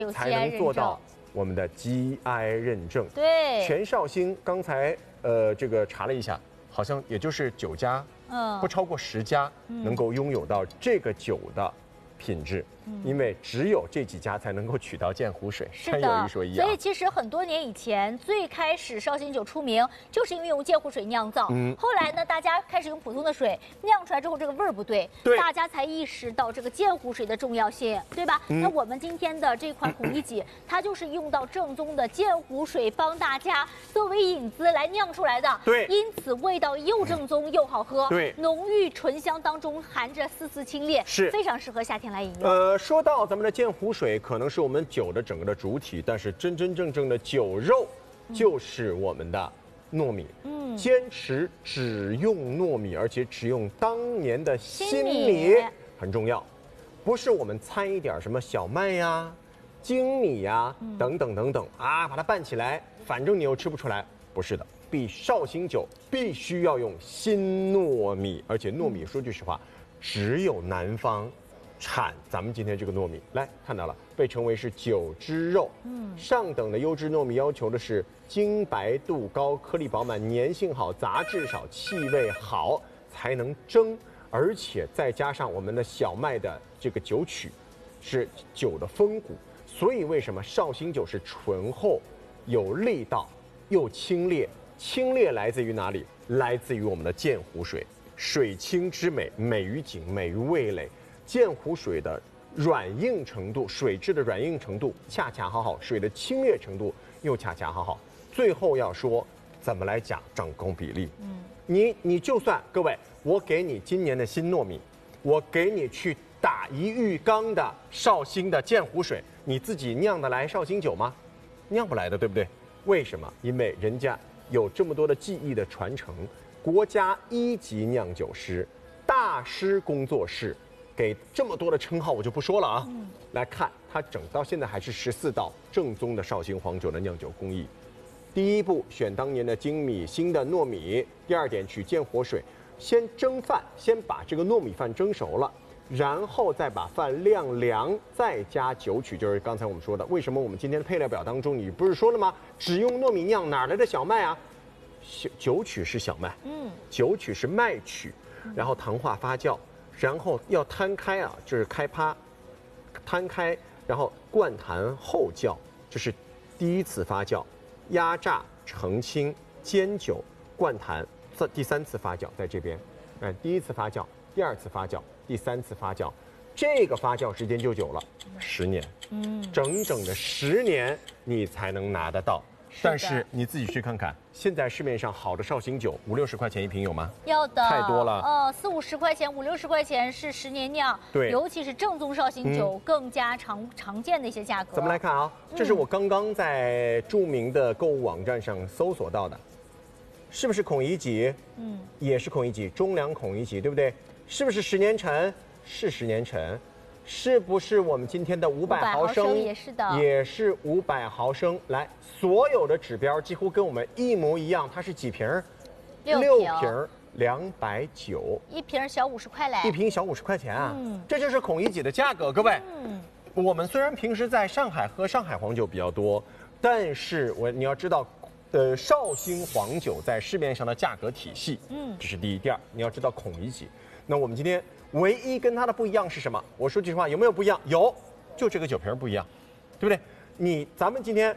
才能做到我们的 GI 认证。 对， 全绍兴刚才这个查了一下，好像也就是9家，不超过10家能够拥有到这个酒的品质。因为只有这几家才能够取到鉴湖水，真有一说一啊。 所以其实很多年以前，最开始绍兴酒出名，就是因为用鉴湖水酿造。后来呢，大家开始用普通的水酿出来之后，这个味儿不对，大家才意识到这个鉴湖水的重要性，对吧？那我们今天的这款孔乙己，它就是用到正宗的鉴湖水，帮大家作为引子来酿出来的。 对， 因此味道又正宗又好喝。 对， 浓郁醇香当中含着丝丝清冽， 是非常适合夏天来饮用。 说到咱们的鉴湖水，可能是我们酒的整个的主体，但是真正的酒肉就是我们的糯米。坚持只用糯米，而且只用当年的新米很重要，不是我们掺一点什么小麦呀、精米呀等等啊，把它拌起来，反正你又吃不出来。不是的，绍兴酒必须要用新糯米，而且糯米说句实话，只有南方产咱们今天这个糯米。来看到了，被称为是酒之肉。上等的优质糯米要求的是精白度高、颗粒饱满、粘性好、杂质少、气味好，才能蒸。而且再加上我们的小麦的这个酒曲，是酒的风骨。所以为什么绍兴酒是醇厚、有力道又清冽？清冽来自于哪里？来自于我们的鉴湖水，水清之美，美于景，美于味蕾。鉴湖水的软硬程度，水质的软硬程度恰恰好，水的清冽程度又恰恰好。最后要说怎么来讲掌控比例。你就算各位，我给你今年的新糯米，我给你去打1浴缸的绍兴的鉴湖水，你自己酿得来绍兴酒吗？酿不来的，对不对？为什么？因为人家有这么多的技艺的传承，国家1级酿酒师、大师工作室。给这么多的称号我就不说了啊。来看它整到现在还是14道正宗的绍兴黄酒的酿酒工艺。第一步，选当年的精米新的糯米。第二点，取鉴湖水，先蒸饭，先把这个糯米饭蒸熟了，然后再把饭晾凉，再加酒曲，就是刚才我们说的。为什么我们今天的配料表当中，你不是说了吗？只用糯米酿，哪来的小麦啊？酒曲是小麦，酒曲是麦曲，然后糖化发酵。然后要摊开啊，就是开趴，摊开，然后灌坛后酵，这是第一次发酵，压榨、澄清、煎酒、灌坛，第3次发酵在这边，第1次发酵，第2次发酵，第3次发酵，这个发酵时间就久了，10年，整整的10年你才能拿得到。但是你自己去看看，现在市面上好的绍兴酒5、60块钱一瓶有吗？ 要的， 太多了。 4、50块钱、5、60块钱是10年酿， 对， 尤其是正宗绍兴酒更加常见的一些价格。 怎么来看啊？这是我刚刚在著名的购物网站上搜索到的，是不是孔乙己？也是孔乙己，中粮孔乙己，对不对？是不是10年陈？是10年陈。是不是我们今天的500毫升？ 也是的， 也是500毫升。来，所有的指标几乎跟我们一模一样。它是几瓶？6瓶，290。 一瓶小50块嘞。 一瓶小50块钱啊！这就是孔乙己的价格，各位。我们虽然平时在上海喝上海黄酒比较多，但是你要知道，绍兴黄酒在市面上的价格体系，这是第一。第二，你要知道孔乙己。那我们今天唯一跟它的不一样是什么？我说句实话，有没有不一样？有，就这个酒瓶不一样，对不对？咱们今天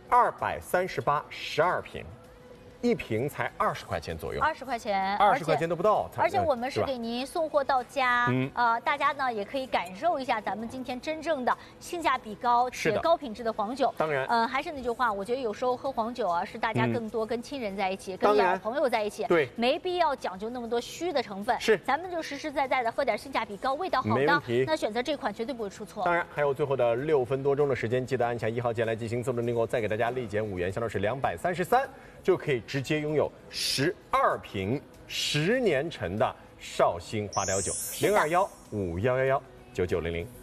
238 12瓶。一瓶才20块钱左右 ，20块钱 ，20块钱都不到。 而且我们是给您送货到家，大家呢也可以感受一下咱们今天真正的性价比高且高品质的黄酒。 当然， 还是那句话，我觉得有时候喝黄酒啊，是大家更多跟亲人在一起，跟老朋友在一起， 对， 没必要讲究那么多虚的成分。 是， 咱们就实实在在的喝点性价比高、味道好的，那选择这款绝对不会出错。 当然，还有最后的6分多钟的时间，记得按下1号键来进行自动订购，再给大家立减5元，相当是233。就可以直接拥有12瓶10年陈的绍兴花雕酒，02151119900。